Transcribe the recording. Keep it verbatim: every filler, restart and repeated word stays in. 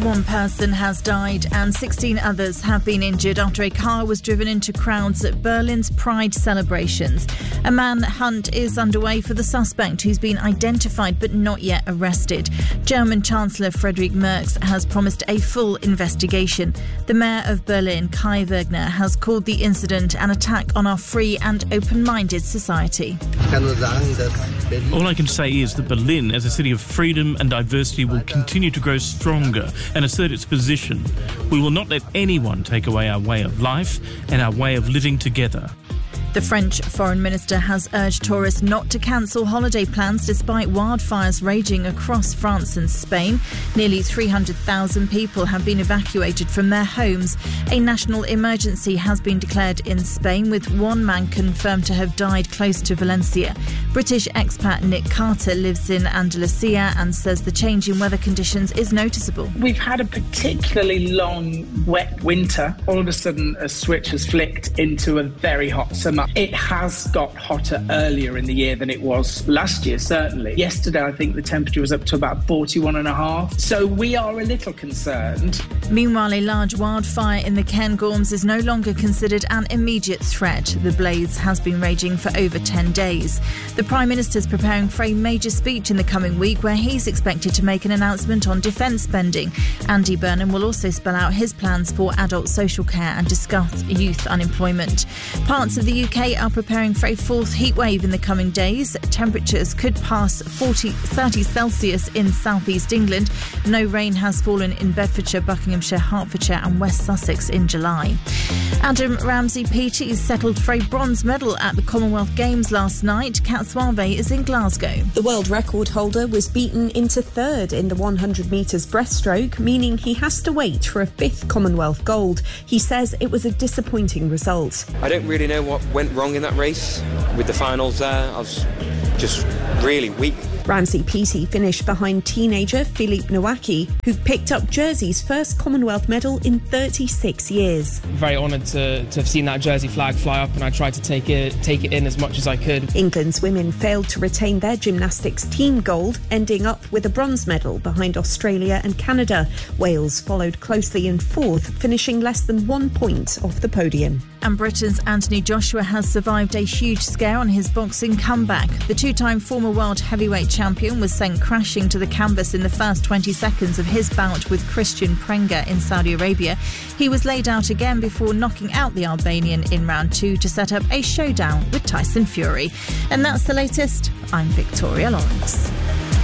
One person has died and sixteen others have been injured after a car was driven into crowds at Berlin's Pride celebrations. A manhunt is underway for the suspect, who's been identified but not yet arrested. German Chancellor Friedrich Merz has promised a full investigation. The mayor of Berlin, Kai Wegner, has called the incident an attack on our free and open-minded society. All I can say is that Berlin, as a city of freedom and diversity, will continue to grow stronger and assert its position. We will not let anyone take away our way of life and our way of living together. The French Foreign Minister has urged tourists not to cancel holiday plans despite wildfires raging across France and Spain. Nearly three hundred thousand people have been evacuated from their homes. A national emergency has been declared in Spain, with one man confirmed to have died close to Valencia. British expat Nick Carter lives in Andalusia and says the change in weather conditions is noticeable. We've had a particularly long, wet winter. All of a sudden, a switch has flicked into a very hot summer. It has got hotter earlier in the year than it was last year, certainly. Yesterday, I think the temperature was up to about forty-one and a half. So we are a little concerned. Meanwhile, a large wildfire in the Cairngorms is no longer considered an immediate threat. The blaze has been raging for over ten days. The Prime Minister is preparing for a major speech in the coming week where he's expected to make an announcement on defence spending. Andy Burnham will also spell out his plans for adult social care and discuss youth unemployment. Parts of the U K are preparing for a fourth heat wave in the coming days. Temperatures could pass forty, thirty Celsius in southeast England. No rain has fallen in Bedfordshire, Buckinghamshire, Hertfordshire and West Sussex in July. Adam Ramsey-Peaty settled for a bronze medal at the Commonwealth Games last night. Cat Suave is in Glasgow. The world record holder was beaten into third in the one hundred metres breaststroke, meaning he has to wait for a fifth Commonwealth gold. He says it was a disappointing result. I don't really know what went wrong in that race. With the finals there, I was just really weak. Ramsey-Peaty finished behind teenager Philippe Nowacki, who picked up Jersey's first Commonwealth medal in thirty-six years. Very honoured to, to have seen that Jersey flag fly up, and I tried to take it, take it in as much as I could. England's women failed to retain their gymnastics team gold, ending up with a bronze medal behind Australia and Canada. Wales followed closely in fourth, finishing less than one point off the podium. And Britain's Anthony Joshua has survived a huge scare on his boxing comeback. The two-time former world heavyweight champion was sent crashing to the canvas in the first twenty seconds of his bout with Christian Prenga in Saudi Arabia. He was laid out again before knocking out the Albanian in round two to set up a showdown with Tyson Fury. And that's the latest. I'm Victoria Lawrence.